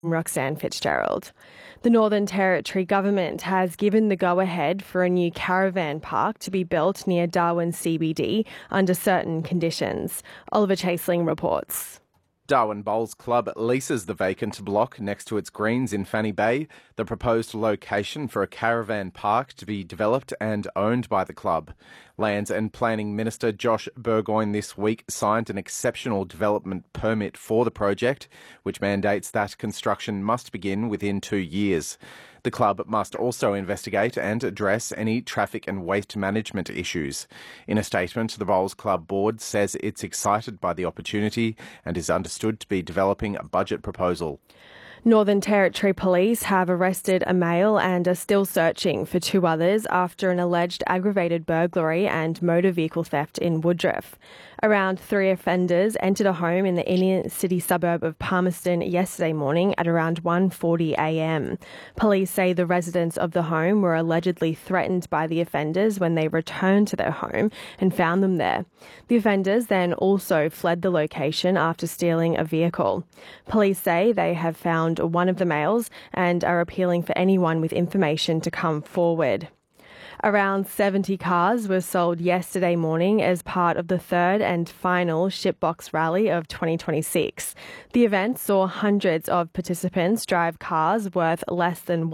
Roxanne Fitzgerald. The Northern Territory government has given the go-ahead for a new caravan park to be built near Darwin CBD under certain conditions. Oliver Chaseling reports. Darwin Bowls Club leases the vacant block next to its greens in Fanny Bay, the proposed location for a caravan park to be developed and owned by the club. Lands and Planning Minister Josh Burgoyne this week signed an exceptional development permit for the project, which mandates that construction must begin within 2 years. The club must also investigate and address any traffic and waste management issues. In a statement, the Bowls Club board says it's excited by the opportunity and is understood to be developing a budget proposal. Northern Territory Police have arrested a male and are still searching for 2 others after an alleged aggravated burglary and motor vehicle theft in Woodruff. Around 3 offenders entered a home in the inner city suburb of Palmerston yesterday morning at around 1:40 a.m. Police say the residents of the home were allegedly threatened by the offenders when they returned to their home and found them there. The offenders then also fled the location after stealing a vehicle. Police say they have found one of the males and are appealing for anyone with information to come forward. Around 70 cars were sold yesterday morning as part of the third and final Shipbox Rally of 2026. The event saw hundreds of participants drive cars worth less than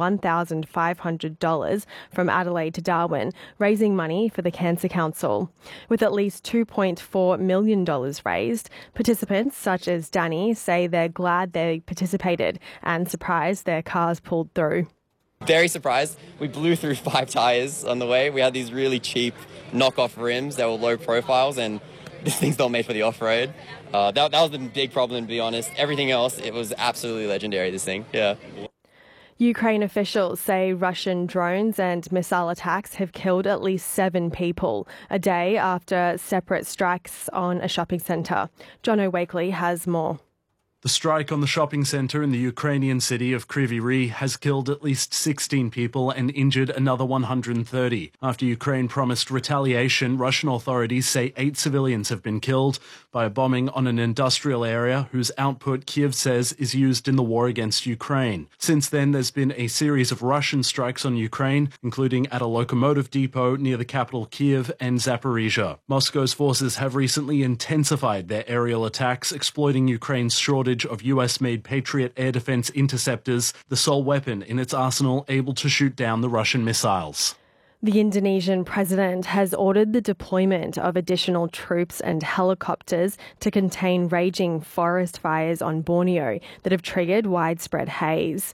$1,500 from Adelaide to Darwin, raising money for the Cancer Council. With at least $2.4 million raised, participants such as Danny say they're glad they participated and surprised their cars pulled through. Very surprised. We blew through 5 tyres on the way. We had these really cheap knockoff rims that were low profiles, and this thing's not made for the off-road. That was the big problem, to be honest. Everything else, it was absolutely legendary, this thing. Yeah. Ukraine officials say Russian drones and missile attacks have killed at least 7 people, a day after separate strikes on a shopping centre. Jono Wakely has more. The strike on the shopping centre in the Ukrainian city of Kryvyi Rih has killed at least 16 people and injured another 130. After Ukraine promised retaliation, Russian authorities say 8 civilians have been killed by a bombing on an industrial area whose output Kiev says is used in the war against Ukraine. Since then, there's been a series of Russian strikes on Ukraine, including at a locomotive depot near the capital Kiev and Zaporizhia. Moscow's forces have recently intensified their aerial attacks, exploiting Ukraine's shortage of US-made Patriot air defense interceptors, the sole weapon in its arsenal able to shoot down the Russian missiles. The Indonesian president has ordered the deployment of additional troops and helicopters to contain raging forest fires on Borneo that have triggered widespread haze.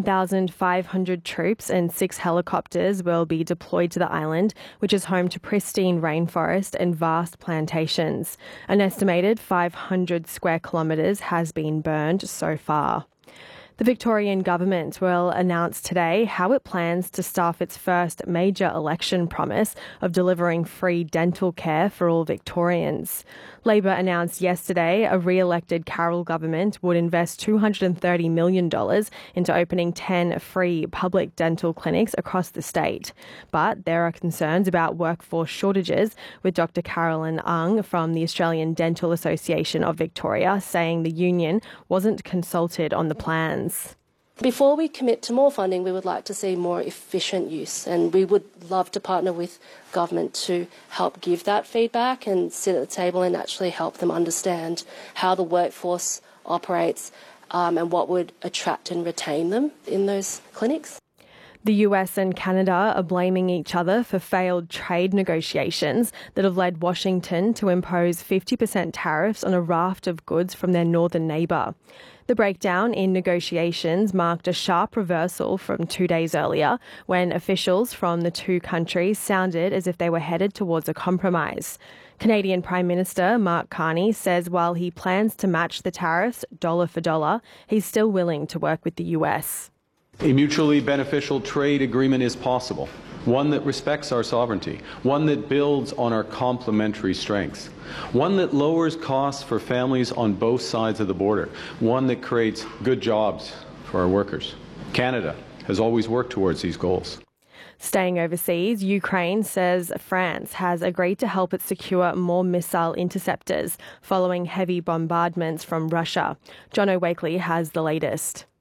1,500 troops and 6 helicopters will be deployed to the island, which is home to pristine rainforest and vast plantations. An estimated 500 square kilometres has been burned so far. The Victorian government will announce today how it plans to staff its first major election promise of delivering free dental care for all Victorians. Labor announced yesterday a re-elected Carroll government would invest $230 million into opening 10 free public dental clinics across the state. But there are concerns about workforce shortages, with Dr. Carolyn Ung from the Australian Dental Association of Victoria saying the union wasn't consulted on the plans. Before we commit to more funding, we would like to see more efficient use, and we would love to partner with government to help give that feedback and sit at the table and actually help them understand how the workforce operates and what would attract and retain them in those clinics. The US and Canada are blaming each other for failed trade negotiations that have led Washington to impose 50% tariffs on a raft of goods from their northern neighbour. The breakdown in negotiations marked a sharp reversal from 2 days earlier, when officials from the 2 countries sounded as if they were headed towards a compromise. Canadian Prime Minister Mark Carney says while he plans to match the tariffs dollar for dollar, he's still willing to work with the US. A mutually beneficial trade agreement is possible, one that respects our sovereignty, one that builds on our complementary strengths, one that lowers costs for families on both sides of the border, one that creates good jobs for our workers. Canada has always worked towards these goals. Staying overseas, Ukraine says France has agreed to help it secure more missile interceptors following heavy bombardments from Russia. Jono Wakely has the latest.